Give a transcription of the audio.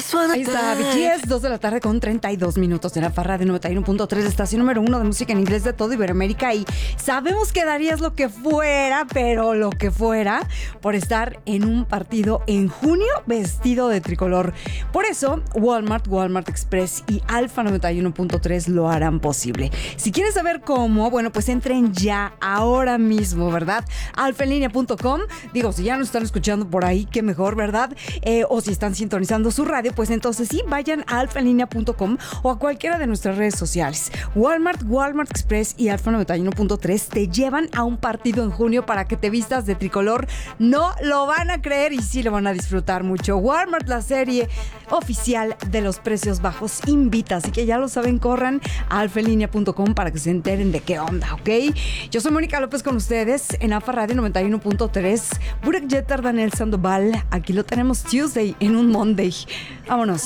Ahí está, BTS, 2 de la tarde con 32 minutos de la Farra de 91.3, estación número 1 de música en inglés de todo Iberoamérica. Y sabemos que darías lo que fuera, pero lo que fuera, por estar en un partido en junio vestido de tricolor. Por eso, Walmart Express y Alfa 91.3 lo harán posible. Si quieres saber cómo, bueno, pues entren ya, ahora mismo, ¿verdad? alfaenlinea.com. Digo, si ya nos están escuchando por ahí, qué mejor, ¿verdad? O si están sintonizando su radio, pues entonces sí, vayan a alfaenlinea.com o a cualquiera de nuestras redes sociales. Walmart Express y Alfa 91.3 te llevan a un partido en junio para que te vistas de tricolor. No lo van a creer y sí lo van a disfrutar mucho. Walmart, la serie oficial de los precios bajos, invita. Así que ya lo saben, corran a alfaenlinea.com para que se enteren de qué onda, ¿ok? Yo soy Mónica López con ustedes en AFA Radio 91.3. Burak Yeter, Daniel Sandoval. Aquí lo tenemos Tuesday en un Monday. Vámonos.